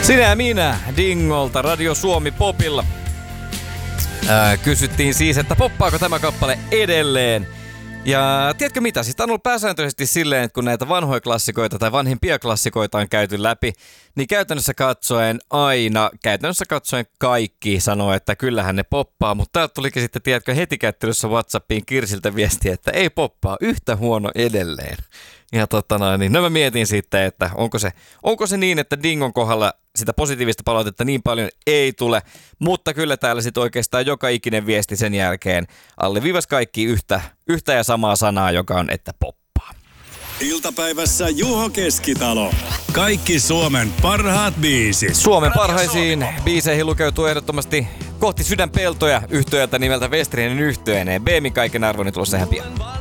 Sinä ja minä Dingolta Radio Suomi Popilla. Kysyttiin siis, että poppaako tämä kappale edelleen. Ja tiedätkö mitä? Siis tämä on ollut pääsääntöisesti silleen, että kun näitä vanhoja klassikoita tai vanhimpia klassikoita on käyty läpi, niin käytännössä katsoen kaikki sanoo, että kyllähän ne poppaa. Mutta täältä tulikin sitten, tiedätkö, heti kättelyssä WhatsAppiin Kirsiltä viestiä, että ei poppaa, yhtä huono edelleen. Ja niin mä mietin sitten, että onko se niin, että Dingon kohdalla sitä positiivista palautetta niin paljon ei tule, mutta kyllä täällä sitten oikeastaan joka ikinen viesti sen jälkeen alleviivasi kaikki yhtä ja samaa sanaa, joka on, että poppaa. Iltapäivässä Juho Keskitalo. Kaikki Suomen parhaat biisit. Suomen parhaisiin biiseihin lukeutuu ehdottomasti Kohti sydänpeltoja yhtyeeltä nimeltä Westerinen yhtyeineen. Beemin kaiken arvoni tulossa ihan pian.